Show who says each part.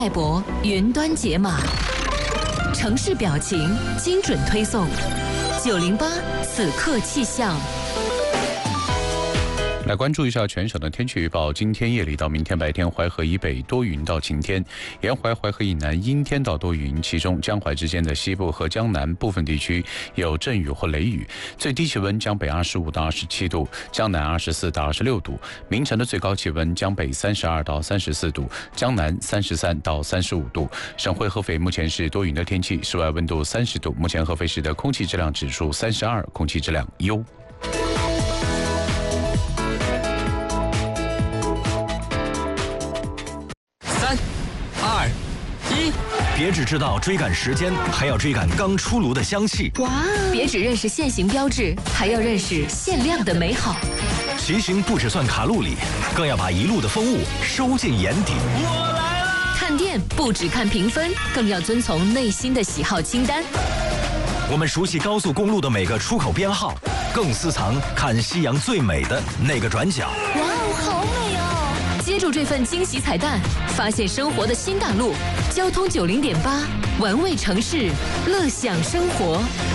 Speaker 1: 脉搏云端解码，城市表情精准推送，908此刻气象。
Speaker 2: 来关注一下全省的天气预报。今天夜里到明天白天，淮河以北多云到晴天，沿淮淮河以南阴天到多云，其中江淮之间的西部和江南部分地区有阵雨或雷雨。最低气温江北25到27度，江南24到26度。明晨的最高气温江北32到34度，江南33到35度。省会合肥目前是多云的天气，室外温度30度。目前合肥市的空气质量指数32，空气质量优。
Speaker 3: 3、2、1，别只知道追赶时间，还要追赶刚出炉的香气。
Speaker 1: 哇！别只认识限行标志，还要认识限量的美好。
Speaker 3: 骑行不只算卡路里，更要把一路的风物收进眼底。
Speaker 1: 我来了！看店不只看评分，更要遵从内心的喜好清单。
Speaker 3: 我们熟悉高速公路的每个出口编号，更私藏看夕阳最美的那个转角。
Speaker 1: 哇哦，好美哦！接住这份惊喜彩蛋，发现生活的新大陆。交通90.8，玩味城市，乐享生活。